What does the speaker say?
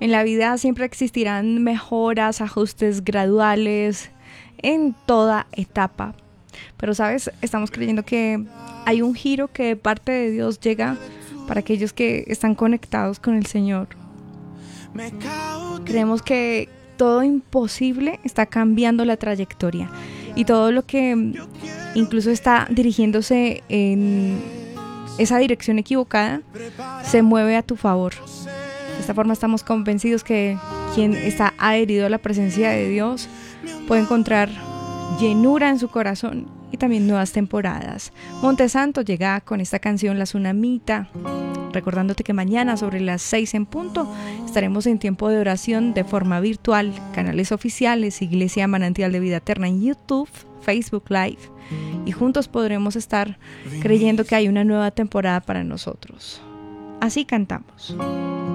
En la vida siempre existirán mejoras, ajustes graduales en toda etapa. Pero sabes, estamos creyendo que hay un giro que de parte de Dios llega para aquellos que están conectados con el Señor. Creemos que todo imposible está cambiando la trayectoria y todo lo que incluso está dirigiéndose en esa dirección equivocada se mueve a tu favor. De esta forma estamos convencidos que quien está adherido a la presencia de Dios puede encontrar llenura en su corazón y también nuevas temporadas. Montesanto llega con esta canción La Tsunamita, recordándote que mañana sobre las 6 en punto estaremos en tiempo de oración de forma virtual, canales oficiales, Iglesia Manantial de Vida Eterna en YouTube, Facebook Live, y juntos podremos estar creyendo que hay una nueva temporada para nosotros. Así cantamos.